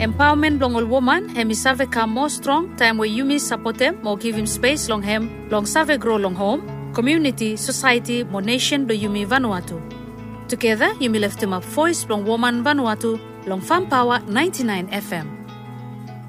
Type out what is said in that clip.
Empowerment long all woman, hemi save ka more strong, time where Yumi support him, more give him space long him, long save grow long home, community, society, more nation do Yumi Vanuatu. Together, Yumi left him up voice long woman Vanuatu, long Farm Power 99 FM.